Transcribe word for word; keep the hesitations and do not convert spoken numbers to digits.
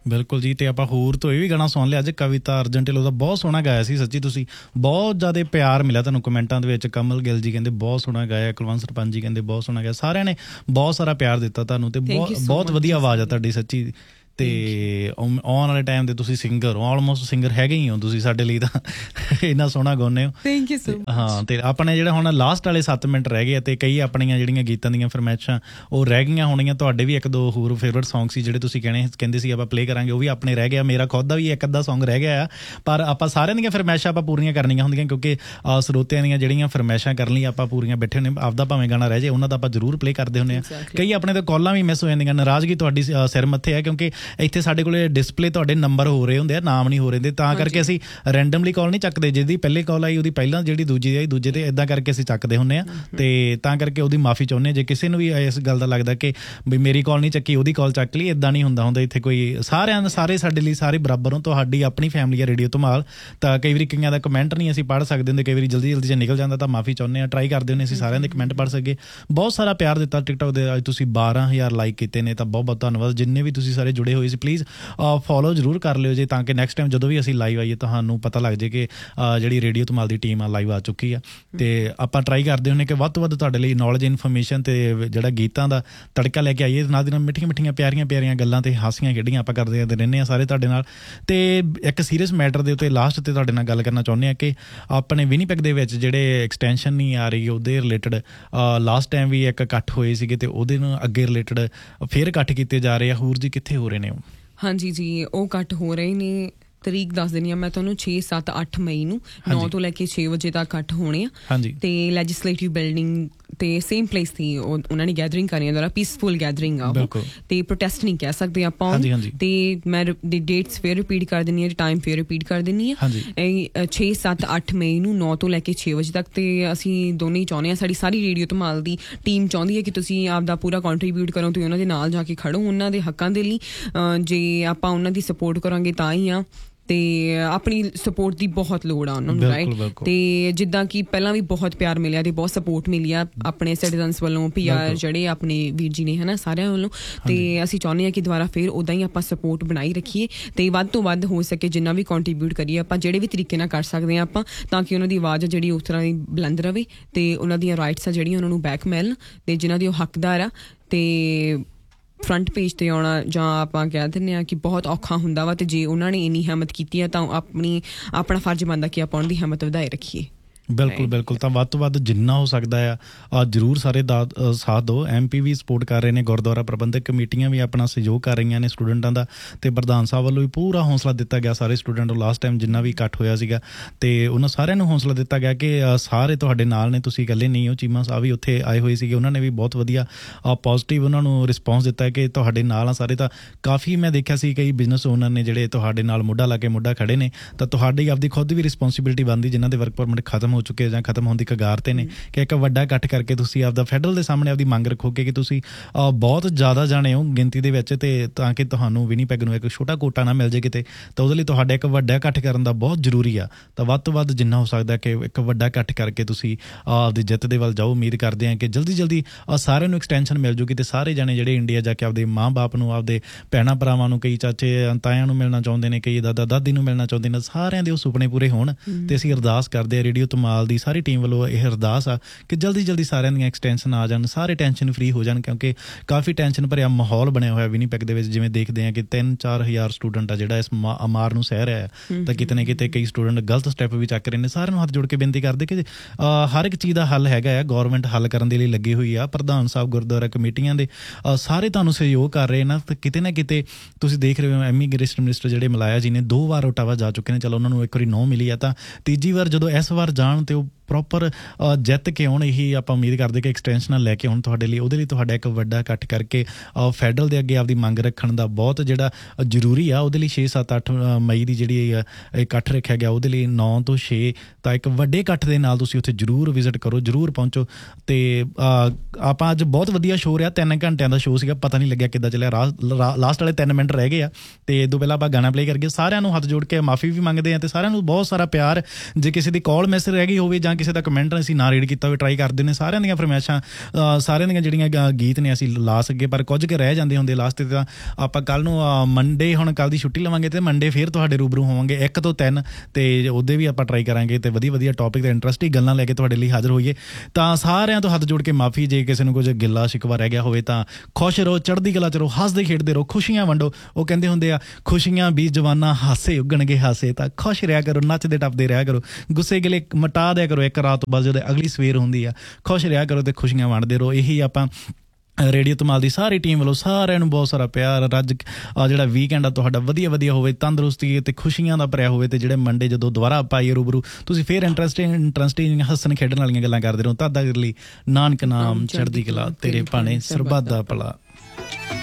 ਬਿਲਕੁਲ ਜੀ। ਤੇ ਆਪਾਂ ਹੋਰ ਤੋਂ ਇਹ ਵੀ ਗਾਣਾ ਸੁਣ ਲਿਆ ਅੱਜ, ਕਵਿਤਾ ਅਰਜਨ ਢਿੱਲੋਂ ਦਾ, ਬਹੁਤ ਸੋਹਣਾ ਗਾਇਆ ਸੀ ਸੱਚੀ। ਤੁਸੀਂ ਬਹੁਤ ਜ਼ਿਆਦਾ ਪਿਆਰ ਮਿਲਿਆ ਤੁਹਾਨੂੰ ਕਮੈਂਟਾਂ ਦੇ ਵਿੱਚ। ਕਮਲ ਗਿੱਲ ਜੀ ਕਹਿੰਦੇ ਬਹੁਤ ਸੋਹਣਾ ਗਾਇਆ, ਕੁਲਵੰਤ ਸਰਪੰਚ ਜੀ ਕਹਿੰਦੇ ਬਹੁਤ ਸੋਹਣਾ ਗਾਇਆ, ਸਾਰਿਆਂ ਨੇ ਬਹੁਤ ਸਾਰਾ ਪਿਆਰ ਦਿੱਤਾ ਤੁਹਾਨੂੰ। ਤੇ ਬਹੁਤ ਬਹੁਤ ਵਧੀਆ ਆਵਾਜ਼ ਆ ਤੁਹਾਡੀ ਸੱਚੀ। ਤੇ ਆਉਣ ਵਾਲੇ ਟਾਈਮ ਤੇ ਤੁਸੀਂ ਸਿੰਗਰ ਹੋ, ਆਲਮੋਸਟ ਸਿੰਗਰ ਹੈਗੇ ਹੀ ਹੋ ਤੁਸੀਂ ਸਾਡੇ ਲਈ, ਤਾਂ ਇੰਨਾ ਸੋਹਣਾ ਗਾਉਂਦੇ ਹੋ। Thank you so much. ਹਾਂ, ਤੇ ਆਪਣੇ ਜਿਹੜੇ ਹੁਣ ਲਾਸਟ ਵਾਲੇ ਸੱਤ ਮਿੰਟ ਰਹਿ ਗਏ, ਤੇ ਕਈ ਆਪਣੀਆਂ ਜਿਹੜੀਆਂ ਗੀਤਾਂ ਦੀਆਂ ਫਰਮੈਸ਼ਾਂ ਉਹ ਰਹਿ ਗਈਆਂ ਹੋਣੀਆਂ। ਤੁਹਾਡੇ ਵੀ ਇੱਕ ਦੋ ਹੋਰ ਫੇਵਰਟ ਸੌਂਗ ਸੀ ਜਿਹੜੇ ਤੁਸੀਂ ਕਹਿਣੇ ਕਹਿੰਦੇ ਸੀ ਆਪਾਂ ਪਲੇ ਕਰਾਂਗੇ, ਉਹ ਵੀ ਆਪਣੇ ਰਹਿ ਗਿਆ। ਮੇਰਾ ਖੁਦ ਦਾ ਵੀ ਇੱਕ ਅੱਧਾ ਸੌਂਗ ਰਹਿ ਗਿਆ ਆ, ਪਰ ਆਪਾਂ ਸਾਰਿਆਂ ਦੀਆਂ ਫਰਮੈਸ਼ਾਂ ਆਪਾਂ ਪੂਰੀਆਂ ਕਰਨੀਆਂ ਹੁੰਦੀਆਂ, ਕਿਉਂਕਿ ਸਰੋਤਿਆਂ ਦੀਆਂ ਜਿਹੜੀਆਂ ਫਰਮੈਸ਼ਾਂ ਕਰਨ ਲਈ ਆਪਾਂ ਪੂਰੀਆਂ ਬੈਠੇ ਹੁੰਦੇ। ਆਪਦਾ ਭਾਵੇਂ ਗਾਣਾ ਰਹਿ ਜਾਏ, ਉਹਨਾਂ ਦਾ ਆਪਾਂ ਜ਼ਰੂਰ ਪਲੇ ਕਰਦੇ ਹੁੰਦੇ ਹਾਂ। ਕਈ ਆਪਣੇ ਤੋਂ ਕਾਲਾਂ ਵੀ ਮਿਸ ਹੋ ਜਾਂਦੀਆਂ, ਨਾਰਾਜ਼ਗੀ ਤੁਹਾਡੀ ਸਿਰ ਮੱਥੇ ਹੈ, ਕਿਉਂਕਿ ਇੱਥੇ ਸਾਡੇ ਕੋਲ ਡਿਸਪਲੇ ਤੁਹਾਡੇ ਨੰਬਰ ਹੋ ਰਹੇ ਹੁੰਦੇ ਆ, ਨਾਮ ਨਹੀਂ ਹੋ ਰਹੇ, ਤਾਂ ਕਰਕੇ ਅਸੀਂ ਰੈਂਡਮਲੀ ਕਾਲ ਨਹੀਂ ਚੱਕਦੇ। ਜਿਹਦੀ ਪਹਿਲੇ ਕਾਲ ਆਈ ਉਹਦੀ ਪਹਿਲਾਂ, ਜਿਹੜੀ ਦੂਜੀ ਆਈ ਦੂਜੇ ਤੇ, ਇੱਦਾਂ ਕਰਕੇ ਅਸੀਂ ਚੱਕਦੇ ਹੁੰਦੇ ਹਾਂ। ਤੇ ਤਾਂ ਕਰਕੇ ਉਹਦੀ ਮਾਫੀ ਚਾਹੁੰਦੇ ਹਾਂ ਜੇ ਕਿਸੇ ਨੂੰ ਵੀ ਇਸ ਗੱਲ ਦਾ ਲੱਗਦਾ ਕਿ ਵੀ ਮੇਰੀ ਕਾਲ ਨਹੀਂ ਚੱਕੀ ਉਹਦੀ ਕਾਲ ਚੱਕ ਲਈ। ਇੱਦਾਂ ਨਹੀਂ ਹੁੰਦਾ ਹੁੰਦਾ ਇੱਥੇ ਕੋਈ, ਸਾਰਿਆਂ ਦਾ ਸਾਰੇ ਸਾਡੇ ਲਈ ਸਾਰੇ ਬਰਾਬਰ ਹੋ। ਤੁਹਾਡੀ ਆਪਣੀ ਫੈਮਿਲੀ ਹੈ ਰੇਡੀਓ ਧਮਾਲ, ਤਾਂ ਕਈ ਵਾਰੀ ਕਈਆਂ ਦਾ ਕਮੈਂਟ ਨਹੀਂ ਅਸੀਂ ਪੜ੍ਹ ਸਕਦੇ ਹੁੰਦੇ, ਕਈ ਵਾਰੀ ਜਲਦੀ ਜਲਦੀ 'ਚ ਨਿਕਲ ਜਾਂਦਾ, ਤਾਂ ਮਾਫੀ ਚਾਹੁੰਦੇ ਹਾਂ। ਟਰਾਈ ਕਰਦੇ ਹੁੰਦੇ ਅਸੀਂ ਸਾਰਿਆਂ ਦੇ ਕਮੈਂਟ ਪੜ੍ਹ ਸਕੀਏ। ਬਹੁਤ ਸਾਰਾ ਪਿਆਰ ਦਿੱਤਾ ਟਿਕਟੋਕ ਦੇ, ਅੱਜ ਤੁਸੀਂ ਬਾਰਾਂ ਹਜ਼ਾਰ ਲਾਈਕ ਕੀਤੇ ਨੇ, ਤਾਂ ਬਹੁਤ ਬਹੁਤ ਧੰਨਵਾਦ। ਜਿੰਨੇ ਵੀ ਤੁਸੀਂ ਸਾਰੇ ਜੁੜੇ ਹੋਏ ਸੀ, ਪਲੀਜ਼ ਫੋਲੋ ਜ਼ਰੂਰ ਕਰ ਲਿਓ ਜੇ, ਤਾਂ ਕਿ ਨੈਕਸਟ ਟਾਈਮ ਜਦੋਂ ਵੀ ਅਸੀਂ ਲਾਈਵ ਆਈਏ ਤੁਹਾਨੂੰ ਪਤਾ ਲੱਗ ਜਾਏ ਕਿ ਜਿਹੜੀ ਰੇਡੀਓ ਧਮਾਲ ਦੀ ਟੀਮ ਆ ਲਾਈਵ ਆ ਚੁੱਕੀ ਆ। ਤੇ ਆਪਾਂ ਟਰਾਈ ਕਰਦੇ ਹੁੰਦੇ ਕਿ ਵੱਧ ਤੋਂ ਵੱਧ ਤੁਹਾਡੇ ਲਈ ਨੌਲੇਜ, ਇਨਫੋਰਮੇਸ਼ਨ ਤੇ ਜਿਹੜਾ ਗੀਤਾਂ ਦਾ ਤੜਕਾ ਲੈ ਕੇ ਆਈਏ। ਨਾਲ ਦੀ ਨਾਲ ਮਿੱਠੀਆਂ ਮਿੱਠੀਆਂ ਪਿਆਰੀਆਂ ਪਿਆਰੀਆਂ ਗੱਲਾਂ ਤੇ ਹਾਸੀਆਂ ਖੇਡੀਆਂ ਆਪਾਂ ਕਰਦੇ ਰਹਿੰਦੇ ਹਾਂ ਸਾਰੇ ਤੁਹਾਡੇ ਨਾਲ। ਤੇ ਇੱਕ ਸੀਰੀਅਸ ਮੈਟਰ ਦੇ ਉੱਤੇ ਲਾਸਟ ਤੇ ਤੁਹਾਡੇ ਨਾਲ ਗੱਲ ਕਰਨਾ ਚਾਹੁੰਦੇ ਹਾਂ ਕਿ ਆਪਣੇ ਵਿਨੀਪੈਗ ਦੇ ਵਿੱਚ ਜਿਹੜੇ ਐਕਸਟੈਂਸ਼ਨ ਨਹੀਂ ਆ ਰਹੀ, ਉਹਦੇ ਰਿਲੇਟਡ ਲਾਸਟ ਟਾਈਮ ਵੀ ਇੱਕ ਇਕੱਠ ਹੋਏ ਸੀਗੇ, ਤੇ ਉਹਦੇ ਨੂੰ ਅੱਗੇ ਰਿਲੇਟਡ ਫਿਰ ਇਕੱਠ ਕੀਤੇ ਜਾ ਰਹੇ ਆ। ਹੋਰ ਜੀ ਕਿੱਥੇ ਹੋ ਰਹੇ ਨੇ ਉਹ? ਹਾਂਜੀ ਜੀ, ਉਹ ਕੱਟ ਹੋ ਰਹੇ ਨੇ। ਤਰੀਕ ਦੱਸ ਦਿੰਦੀ ਹਾਂ ਮੈਂ ਤੁਹਾਨੂੰ, ਛੇ ਸੱਤ ਅੱਠ ਮਈ ਨੂੰ ਨੌ ਤੋਂ ਲੈ ਕੇ ਛੇ ਵਜੇ ਤੱਕ ਕੱਟ ਹੋਣੇ ਆ। ਤੇ ਲੈਜਿਸਲੇਟਿਵ ਬਿਲਡਿੰਗ ਤੇ ਸੇਮ ਪਲੇਸ ਤੇ ਉਹਨਾਂ ਨੇ ਗੈਦਰਿੰਗ ਕਰਨੀ ਹੈ, ਪੀਸਫੁਲ ਗੈਦਰਿੰਗ ਆ ਉਹ, ਤੇ ਪ੍ਰੋਟੈਸਟ ਨਹੀਂ ਕਹਿ ਸਕਦੇ ਆਪਾਂ। ਤੇ ਮੈਂ ਡੇਟਸ ਫਿਰ ਰਿਪੀਟ ਕਰ ਦਿੰਦੀ ਹਾਂ, ਟਾਈਮ ਫਿਰ ਰਿਪੀਟ ਕਰ ਦਿੰਦੀ ਹਾਂ। ਛੇ ਸੱਤ ਅੱਠ ਮਈ ਨੂੰ ਨੌ ਤੋਂ ਲੈ ਕੇ ਛੇ ਵਜੇ ਤੱਕ। ਤੇ ਅਸੀਂ ਦੋਨੇ ਹੀ ਚਾਹੁੰਦੇ ਹਾਂ, ਸਾਡੀ ਸਾਰੀ ਰੇਡੀਓ ਧਮਾਲ ਦੀ ਟੀਮ ਚਾਹੁੰਦੀ ਹੈ ਕਿ ਤੁਸੀਂ ਆਪਦਾ ਪੂਰਾ ਕੰਟਰੀਬਿਊਟ ਕਰੋ, ਤੁਸੀਂ ਉਹਨਾਂ ਦੇ ਨਾਲ ਜਾ ਕੇ ਖੜੋ ਉਹਨਾਂ ਦੇ ਹੱਕਾਂ ਦੇ ਲਈ। ਜੇ ਆਪਾਂ ਉਹਨਾਂ ਦੀ ਸਪੋਰਟ ਕਰਾਂਗੇ ਤਾਂ ਹੀ ਆ, ਤੇ ਆਪਣੀ ਸਪੋਰਟ ਦੀ ਬਹੁਤ ਲੋੜ ਆ ਉਹਨਾਂ ਨੂੰ, ਰਾਈਟ। ਤੇ ਜਿੱਦਾਂ ਕਿ ਪਹਿਲਾਂ ਵੀ ਬਹੁਤ ਪਿਆਰ ਮਿਲਿਆ ਤੇ ਬਹੁਤ ਸਪੋਰਟ ਮਿਲੀ ਆ ਆਪਣੇ ਸਿਟੀਜ਼ਨਸ ਵੱਲੋਂ, ਪੀ ਆਰ ਜਿਹੜੇ ਆਪਣੇ ਵੀਰ ਜੀ ਨੇ, ਹੈ ਨਾ, ਸਾਰਿਆਂ ਵੱਲੋਂ। ਤੇ ਅਸੀਂ ਚਾਹੁੰਦੇ ਹਾਂ ਕਿ ਦੁਬਾਰਾ ਫਿਰ ਉੱਦਾਂ ਹੀ ਆਪਾਂ ਸਪੋਰਟ ਬਣਾਈ ਰੱਖੀਏ, ਤੇ ਵੱਧ ਤੋਂ ਵੱਧ ਹੋ ਸਕੇ ਜਿੰਨਾ ਵੀ ਕੰਟਰੀਬਿਊਟ ਕਰੀਏ ਆਪਾਂ, ਜਿਹੜੇ ਵੀ ਤਰੀਕੇ ਨਾਲ ਕਰ ਸਕਦੇ ਹਾਂ ਆਪਾਂ, ਤਾਂ ਕਿ ਉਹਨਾਂ ਦੀ ਆਵਾਜ਼ ਜਿਹੜੀ ਉਸ ਤਰ੍ਹਾਂ ਦੀ ਬੁਲੰਦ ਰਹੇ, ਤੇ ਉਹਨਾਂ ਦੀਆਂ ਰਾਈਟਸ ਆ ਜਿਹੜੀਆਂ ਉਹਨਾਂ ਨੂੰ ਬੈਕ ਮਿਲਣ, ਤੇ ਜਿਨ੍ਹਾਂ ਦੀ ਉਹ ਹੱਕਦਾਰ ਆ। ਤੇ ਫਰੰਟ ਪੇਜ ਤੇ ਆਉਣਾ, ਜਾਂ ਆਪਾਂ ਕਹਿ ਦਿੰਦੇ ਹਾਂ ਕਿ ਬਹੁਤ ਔਖਾ ਹੁੰਦਾ ਵਾ, ਤੇ ਜੇ ਉਹਨਾਂ ਨੇ ਇੰਨੀ ਹਿੰਮਤ ਕੀਤੀ ਆ ਤਾਂ ਆਪਣੀ ਆਪਣਾ ਫਰਜ਼ ਬਣਦਾ ਕਿ ਆਪਾਂ ਉਹਨਾਂ ਦੀ ਹਿੰਮਤ ਵਧਾਏ ਰੱਖੀਏ। ਬਿਲਕੁਲ ਬਿਲਕੁਲ। ਤਾਂ ਵੱਧ ਤੋਂ ਵੱਧ ਜਿੰਨਾ ਹੋ ਸਕਦਾ ਆ ਜ਼ਰੂਰ ਸਾਰੇ ਦਾ ਸਾਥ ਦਿਓ। ਐਮ ਪੀ ਵੀ ਸਪੋਰਟ ਕਰ ਰਹੇ ਨੇ, ਗੁਰਦੁਆਰਾ ਪ੍ਰਬੰਧਕ ਕਮੇਟੀਆਂ ਵੀ ਆਪਣਾ ਸਹਿਯੋਗ ਕਰ ਰਹੀਆਂ ਨੇ ਸਟੂਡੈਂਟਾਂ ਦਾ, ਤੇ ਪ੍ਰਧਾਨ ਸਾਹਿਬ ਵੱਲੋਂ ਵੀ ਪੂਰਾ ਹੌਸਲਾ ਦਿੱਤਾ ਗਿਆ ਸਾਰੇ ਸਟੂਡੈਂਟ ਨੂੰ। ਲਾਸਟ ਟਾਈਮ ਜਿੰਨਾ ਵੀ ਇਕੱਠ ਹੋਇਆ ਸੀਗਾ, ਤੇ ਉਹਨਾਂ ਸਾਰਿਆਂ ਨੂੰ ਹੌਸਲਾ ਦਿੱਤਾ ਗਿਆ ਕਿ ਸਾਰੇ ਤੁਹਾਡੇ ਨਾਲ ਨੇ, ਤੁਸੀਂ ਇਕੱਲੇ ਨਹੀਂ ਹੋ। ਚੀਮਾ ਸਾਹਿਬ ਵੀ ਉੱਥੇ ਆਏ ਹੋਏ ਸੀਗੇ, ਉਹਨਾਂ ਨੇ ਵੀ ਬਹੁਤ ਵਧੀਆ ਪੋਜ਼ੀਟਿਵ ਉਹਨਾਂ ਨੂੰ ਰਿਸਪੌਂਸ ਦਿੱਤਾ ਕਿ ਤੁਹਾਡੇ ਨਾਲ ਆ ਸਾਰੇ। ਤਾਂ ਕਾਫੀ ਮੈਂ ਦੇਖਿਆ ਸੀ ਕਈ ਬਿਜ਼ਨਸ ਓਨਰ ਨੇ ਜਿਹੜੇ ਤੁਹਾਡੇ ਨਾਲ ਮੋਢਾ ਲਾ ਕੇ ਮੋਢਾ ਖੜੇ ਨੇ, ਤਾਂ ਤੁਹਾਡੀ ਆਪਦੀ ਖੁਦ ਵੀ ਰਿਸਪੌਂਸਿਬਿਲਿਟੀ ਬਣਦੀ, ਜਿਨ੍ਹਾਂ ਦੇ ਵਰਕ ਪਰਮਿਟ ਖਤਮ ਹੋ ਚੁੱਕੇ ਜਾਂ ਖਤਮ ਹੋਣ ਦੀ ਕਗਾਰ ਤੇ ਨੇ, ਕਿ ਇੱਕ ਵੱਡਾ ਇਕੱਠ ਕਰਕੇ ਤੁਸੀਂ ਆਪਦਾ ਫੈਡਰਲ ਦੇ ਸਾਹਮਣੇ ਆਪਦੀ ਮੰਗ ਰੱਖੋਗੇ ਕਿ ਤੁਸੀਂ ਬਹੁਤ ਜ਼ਿਆਦਾ ਜਾਣੇ ਹੋ ਗਿਣਤੀ ਦੇ ਵਿੱਚ, ਤੇ ਤਾਂ ਕਿ ਤੁਹਾਨੂੰ ਵਿਨੀਪੈਗ ਨੂੰ ਇੱਕ ਛੋਟਾ ਕੋਟਾ ਨਾ ਮਿਲ ਜਾਏ ਕਿਤੇ, ਤਾਂ ਉਹਦੇ ਲਈ ਤੁਹਾਡਾ ਇੱਕ ਵੱਡਾ ਇਕੱਠ ਕਰਨ ਦਾ ਬਹੁਤ ਜ਼ਰੂਰੀ ਆ। ਤਾਂ ਵੱਧ ਤੋਂ ਵੱਧ ਜਿੰਨਾ ਹੋ ਸਕਦਾ ਕਿ ਇੱਕ ਵੱਡਾ ਇਕੱਠ ਕਰਕੇ ਤੁਸੀਂ ਆਪਦੀ ਜਿੱਤ ਦੇ ਵੱਲ ਜਾਓ। ਉਮੀਦ ਕਰਦੇ ਹਾਂ ਕਿ ਜਲਦੀ ਜਲਦੀ ਸਾਰਿਆਂ ਨੂੰ ਐਕਸਟੈਂਸ਼ਨ ਮਿਲ ਜੂਗੀ, ਤੇ ਸਾਰੇ ਜਾਣੇ ਜਿਹੜੇ ਇੰਡੀਆ ਜਾ ਕੇ ਆਪਦੇ ਮਾਂ ਬਾਪ ਨੂੰ, ਆਪਦੇ ਭੈਣਾਂ ਭਰਾਵਾਂ ਨੂੰ, ਕਈ ਚਾਚੇ ਤਾਇਆਂ ਨੂੰ ਮਿਲਣਾ ਚਾਹੁੰਦੇ ਨੇ, ਕਈ ਦਾਦਾ ਦਾਦੀ ਨੂੰ ਮਿਲਣਾ ਚਾਹੁੰਦੇ ਨੇ, ਸਾਰਿਆਂ ਦੇ ਉਹ ਸੁਪਨੇ ਪੂਰੇ ਹੋਣ। ਤੇ ਅਸੀਂ ਅਰਦਾਸ ਕਰਦੇ ਹਾਂ, ਰੇਡੀਓ ਧਮਾਲ ਦੀ ਸਾਰੀ ਟੀਮ ਵੱਲੋਂ ਇਹ ਅਰਦਾਸ ਆ ਕਿ ਜਲਦੀ ਜਲਦੀ ਸਾਰਿਆਂ ਦੀਆਂ ਐਕਸਟੈਂਸ਼ਨ ਆ ਜਾਣ, ਸਾਰੇ ਟੈਨਸ਼ਨ ਫਰੀ ਹੋ ਜਾਣ, ਕਿਉਂਕਿ ਕਾਫੀ ਟੈਨਸ਼ਨ ਭਰਿਆ ਮਾਹੌਲ ਬਣਿਆ ਹੋਇਆ ਵਿਨੀਪੈਗ ਦੇ ਵਿੱਚ। ਜਿਵੇਂ ਦੇਖਦੇ ਹਾਂ ਕਿ ਤਿੰਨ ਚਾਰ ਹਜ਼ਾਰ ਸਟੂਡੈਂਟ ਆ ਜਿਹੜਾ ਇਸ ਅਮਾਰ ਨੂੰ ਸਹਿ ਰਿਹਾ ਹੈ, ਤਾਂ ਕਿਤੇ ਨਾ ਕਿਤੇ ਕਈ ਸਟੂਡੈਂਟ ਗਲਤ ਸਟੈਪ ਵੀ ਚੱਕ ਰਹੇ ਨੇ। ਸਾਰਿਆਂ ਨੂੰ ਹੱਥ ਜੋੜ ਕੇ ਬੇਨਤੀ ਕਰਦੇ ਕਿ ਹਰ ਇੱਕ ਚੀਜ਼ ਦਾ ਹੱਲ ਹੈਗਾ ਆ, ਗੌਰਮੈਂਟ ਹੱਲ ਕਰਨ ਦੇ ਲਈ ਲੱਗੀ ਹੋਈ ਆ। ਪ੍ਰਧਾਨ ਸਾਹਿਬ ਗੁਰਦੁਆਰਾ ਕਮੇਟੀਆਂ ਦੇ ਸਾਰੇ ਤੁਹਾਨੂੰ ਸਹਿਯੋਗ ਕਰ ਰਹੇ ਨਾ, ਤਾਂ ਕਿਤੇ ਨਾ ਕਿਤੇ ਤੁਸੀਂ ਦੇਖ ਰਹੇ ਹੋ ਇਮੀਗ੍ਰੇਸ਼ਨ ਮਿਨਿਸਟਰ ਜਿਹੜੇ ਮਲਾਇਆ ਜੀ ਨੇ ਦੋ ਵਾਰ ਓਟਾਵਾ ਜਾ ਚੁੱਕੇ ਨੇ। ਚਲੋ ਉਹਨਾਂ ਨੂੰ ਇੱਕ ਵਾਰੀ ਨੋ ਮਿਲੀ ਆ, ਤਾਂ ਤੀਜੀ ਵਾਰ ਜਦੋਂ ਇਸ ਵਾਰ ਜਾਣ ਤੇ ਉਹ ਪ੍ਰੋਪਰ ਜਿੱਤ ਕੇ ਆਉਣ, ਇਹੀ ਆਪਾਂ ਉਮੀਦ ਕਰਦੇ ਕਿ ਐਕਸਟੈਂਸ਼ਨਾਂ ਲੈ ਕੇ ਆਉਣ ਤੁਹਾਡੇ ਲਈ। ਉਹਦੇ ਲਈ ਤੁਹਾਡਾ ਇੱਕ ਵੱਡਾ ਇਕੱਠ ਕਰਕੇ ਫੈਡਰਲ ਦੇ ਅੱਗੇ ਆਪਦੀ ਮੰਗ ਰੱਖਣ ਦਾ ਬਹੁਤ ਜਿਹੜਾ ਜ਼ਰੂਰੀ ਆ। ਉਹਦੇ ਲਈ ਛੇ ਸੱਤ ਅੱਠ ਮਈ ਦੀ ਜਿਹੜੀ ਇਕੱਠ ਰੱਖਿਆ ਗਿਆ, ਉਹਦੇ ਲਈ ਨੌ ਤੋਂ ਛੇ ਤਾਂ ਇੱਕ ਵੱਡੇ ਇਕੱਠ ਦੇ ਨਾਲ ਤੁਸੀਂ ਉੱਥੇ ਜ਼ਰੂਰ ਵਿਜ਼ਿਟ ਕਰੋ, ਜ਼ਰੂਰ ਪਹੁੰਚੋ। ਤੇ ਆਪਾਂ ਅੱਜ ਬਹੁਤ ਵਧੀਆ ਸ਼ੋਅ ਰਿਹਾ, ਤਿੰਨ ਘੰਟਿਆਂ ਦਾ ਸ਼ੋਅ ਸੀਗਾ, ਪਤਾ ਨਹੀਂ ਲੱਗਿਆ ਕਿੱਦਾਂ ਚੱਲਿਆ। ਲਾਸਟ ਵਾਲੇ ਤਿੰਨ ਮਿੰਟ ਰਹਿ ਗਏ ਆ, ਤੇ ਇਹ ਤੋਂ ਪਹਿਲਾਂ ਆਪਾਂ ਗਾਣਾ ਪਲੇ ਕਰਕੇ ਸਾਰਿਆਂ ਨੂੰ ਹੱਥ ਜੋੜ ਕੇ ਮਾਫੀ ਵੀ ਮੰਗਦੇ ਹਾਂ, ਤੇ ਸਾਰਿਆਂ ਨੂੰ ਬਹੁਤ ਸਾਰਾ ਪਿਆਰ। ਜੇ ਕਿਸੇ ਦੀ ਕਾਲ ਮਿਸ ਰਹਿ ਰਹਿ ਗਈ ਹੋਵੇ ਜਾਂ ਕਿਸੇ ਦਾ ਕਮੈਂਟ ਅਸੀਂ ਨਾ ਰੀਡ ਕੀਤਾ ਹੋਵੇ, ਟਰਾਈ ਕਰਦੇ ਨੇ ਸਾਰਿਆਂ ਦੀਆਂ ਫਰਮਾਇਸ਼ਾਂ, ਸਾਰਿਆਂ ਦੀਆਂ ਜਿਹੜੀਆਂ ਗੀਤ ਨੇ ਅਸੀਂ ਲਾ ਸਕੇ, ਪਰ ਕੁਝ ਕੁ ਰਹਿ ਜਾਂਦੇ ਹੁੰਦੇ ਲਾਸਟ 'ਤੇ। ਤਾਂ ਆਪਾਂ ਕੱਲ੍ਹ ਨੂੰ ਮੰਡੇ, ਹੁਣ ਕੱਲ੍ਹ ਦੀ ਛੁੱਟੀ ਲਵਾਂਗੇ ਅਤੇ ਮੰਡੇ ਫਿਰ ਤੁਹਾਡੇ ਰੂਬਰੂ ਹੋਵਾਂਗੇ ਇੱਕ ਤੋਂ ਤਿੰਨ, ਅਤੇ ਉਹਦੇ ਵੀ ਆਪਾਂ ਟਰਾਈ ਕਰਾਂਗੇ ਅਤੇ ਵਧੀਆ ਵਧੀਆ ਟੌਪਿਕ ਅਤੇ ਇੰਟਰਸਟਿੰਗ ਗੱਲਾਂ ਲੈ ਕੇ ਤੁਹਾਡੇ ਲਈ ਹਾਜ਼ਰ ਹੋਈਏ। ਤਾਂ ਸਾਰਿਆਂ ਤੋਂ ਹੱਥ ਜੋੜ ਕੇ ਮਾਫੀ ਜੇ ਕਿਸੇ ਨੂੰ ਕੁਝ ਗਿੱਲਾ ਸ਼ਿਕਵਾ ਰਹਿ ਗਿਆ ਹੋਵੇ। ਤਾਂ ਖੁਸ਼ ਰਹੋ, ਚੜ੍ਹਦੀ ਕਲਾ 'ਚ ਰਹੋ, ਹੱਸਦੇ ਖੇਡਦੇ ਰਹੋ, ਖੁਸ਼ੀਆਂ ਵੰਡੋ। ਉਹ ਕਹਿੰਦੇ ਹੁੰਦੇ ਆ ਖੁਸ਼ੀਆਂ ਵੀ ਜਵਾਨਾਂ ਹਾਸੇ ਉੱਗਣਗੇ ਹਾਸੇ। ਤਾਂ ਖੁਸ਼ ਰਿਹਾ ਕਰੋ, ਨੱਚਦੇ ਟੱਪਦੇ ਰਿਹਾ ਕਰੋ, ਗੁੱਸੇ ਗਿਲੇ ਮਟਾ ਦਿਆ ਕਰੋ ਇੱਕ ਰਾਤ ਤੋਂ ਬਾਅਦ ਜਦੋਂ ਅਗਲੀ ਸਵੇਰ ਹੁੰਦੀ ਆ। ਖੁਸ਼ ਰਿਹਾ ਕਰੋ ਅਤੇ ਖੁਸ਼ੀਆਂ ਵੰਡਦੇ ਰਹੋ। ਇਹੀ ਆਪਾਂ ਰੇਡੀਓ ਧਮਾਲ ਦੀ ਸਾਰੀ ਟੀਮ ਵੱਲੋਂ ਸਾਰਿਆਂ ਨੂੰ ਬਹੁਤ ਸਾਰਾ ਪਿਆਰ। ਅੱਜ ਜਿਹੜਾ ਵੀਕਐਂਡ ਆ ਤੁਹਾਡਾ ਵਧੀਆ ਵਧੀਆ ਹੋਵੇ, ਤੰਦਰੁਸਤੀ ਅਤੇ ਖੁਸ਼ੀਆਂ ਦਾ ਭਰਿਆ ਹੋਵੇ, ਅਤੇ ਜਿਹੜੇ ਮੰਡੇ ਜਦੋਂ ਦੁਬਾਰਾ ਆਪਾਂ ਆਈਏ ਰੂਬਰੂ ਤੁਸੀਂ ਫਿਰ ਇੰਟਰਸਟਿੰਗ ਇੰਟਰਸਟਿੰਗ ਹੱਸਣ ਖੇਡਣ ਵਾਲੀਆਂ ਗੱਲਾਂ ਕਰਦੇ ਰਹੋ। ਤੁਹਾਡਾ ਲਈ ਨਾਨਕ ਨਾਮ ਚੜ੍ਹਦੀ ਕਲਾ, ਤੇਰੇ ਭਾਣੇ ਸਰਬੱਤ ਦਾ ਭਲਾ।